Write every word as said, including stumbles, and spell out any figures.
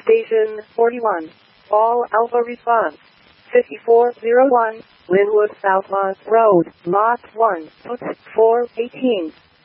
Station forty-one. All Alpha response. fifty-four oh one, Linwood Southmont Road, Lot one, foot four eighteen.